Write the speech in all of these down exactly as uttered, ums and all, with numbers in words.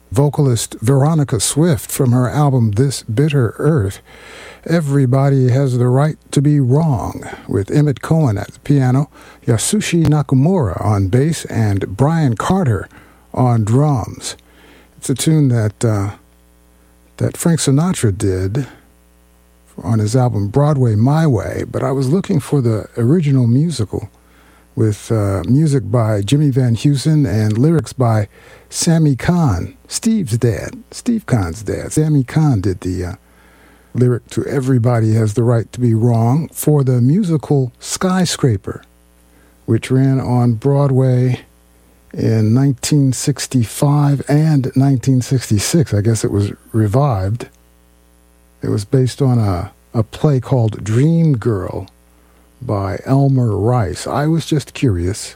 vocalist Veronica Swift from her album This Bitter Earth. Everybody Has the Right to Be Wrong, with Emmett Cohen at the piano, Yasushi Nakamura on bass, and Brian Carter on drums. It's a tune that uh, that Frank Sinatra did on his album Broadway My Way, but I was looking for the original musical with uh, music by Jimmy Van Heusen and lyrics by Sammy Cahn, Steve's dad, Steve Kahn's dad. Sammy Cahn did the uh, lyric to Everybody Has the Right to Be Wrong for the musical Skyscraper, which ran on Broadway in nineteen sixty-five and nineteen sixty-six. I guess it was revived. It was based on a, a play called Dream Girl by Elmer Rice. I was just curious.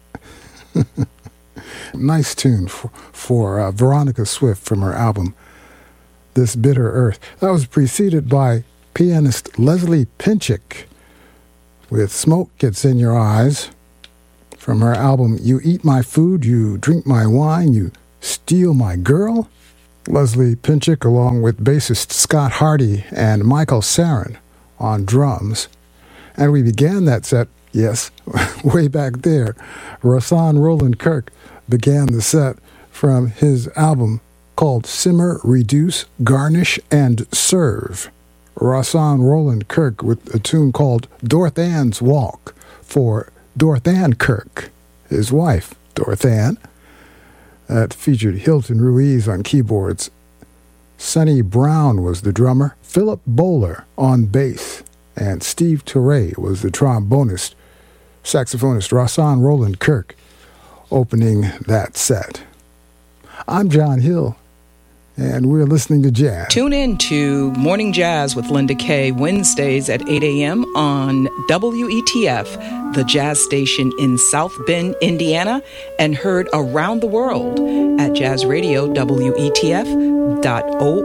Nice tune for, for uh, Veronica Swift from her album This Bitter Earth. That was preceded by pianist Leslie Pinchik with Smoke Gets in Your Eyes from her album You Eat My Food, You Drink My Wine, You Steal My Girl. Leslie Pinchik along with bassist Scott Hardy and Michael Sarin on drums. And we began that set, yes, way back there. Rahsaan Roland Kirk began the set from his album called Simmer, Reduce, Garnish, and Serve. Rahsaan Roland Kirk with a tune called Dorothy-Ann's Walk for Dorothy-Ann Kirk, his wife, Dorothy-Ann. That featured Hilton Ruiz on keyboards. Sonny Brown was the drummer, Philip Bowler on bass, and Steve Turre was the trombonist. Saxophonist Rahsaan Roland Kirk opening that set. I'm John Hill, and we're listening to jazz. Tune in to Morning Jazz with Linda Kay, Wednesdays at eight a.m. on W E T F, the jazz station in South Bend, Indiana, and heard around the world at jazz radio W E T F dot org.